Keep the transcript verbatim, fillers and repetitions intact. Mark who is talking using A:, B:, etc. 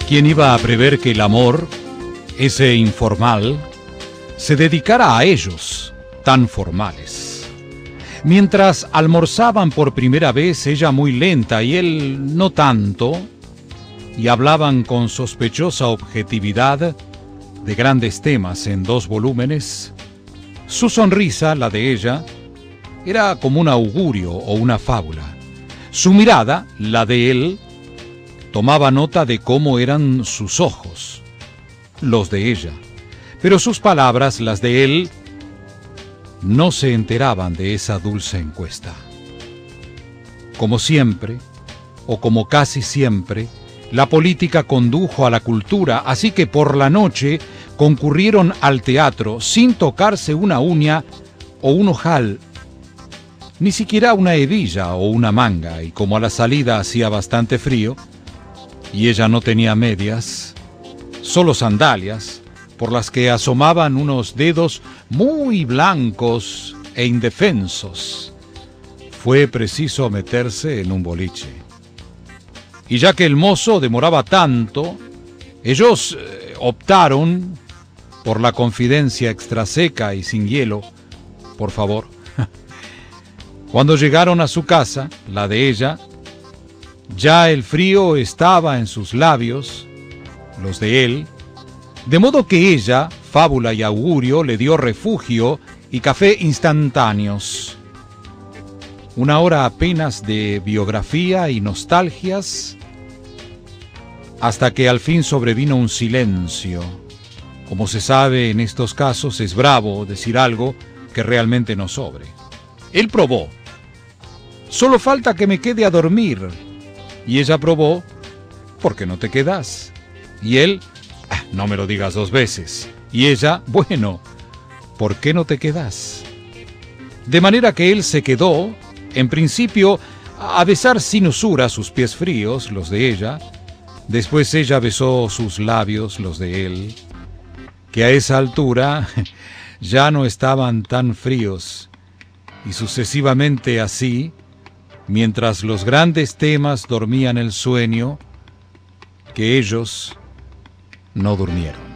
A: ¿Quién iba a prever que el amor, ese informal, se dedicara a ellos, tan formales? Mientras almorzaban por primera vez, ella muy lenta y él no tanto, y hablaban con sospechosa objetividad de grandes temas en dos volúmenes, su sonrisa, la de ella, era como un augurio o una fábula. Su mirada, la de él, tomaba nota de cómo eran sus ojos, los de ella, pero sus palabras, las de él, no se enteraban de esa dulce encuesta. Como siempre, o como casi siempre, la política condujo a la cultura, así que por la noche concurrieron al teatro sin tocarse una uña o un ojal, ni siquiera una hebilla o una manga, y como a la salida hacía bastante frío, y ella no tenía medias, solo sandalias, por las que asomaban unos dedos muy blancos e indefensos, fue preciso meterse en un boliche. Y ya que el mozo demoraba tanto, ellos eh, optaron por la confidencia extraseca y sin hielo, por favor. Cuando llegaron a su casa, la de ella, ya el frío estaba en sus labios, los de él, de modo que ella, fábula y augurio, le dio refugio y café instantáneos. Una hora apenas de biografía y nostalgias, hasta que al fin sobrevino un silencio. Como se sabe en estos casos, es bravo decir algo que realmente no sobre. Él probó. Solo falta que me quede a dormir. Y ella probó. ¿Por qué no te quedas? Y él, ah, no me lo digas dos veces. Y ella, bueno, ¿por qué no te quedas? De manera que él se quedó, en principio, a besar sin usura sus pies fríos, los de ella. Después ella besó sus labios, los de él, que a esa altura ya no estaban tan fríos, y sucesivamente así, mientras los grandes temas dormían el sueño, que ellos no durmieron.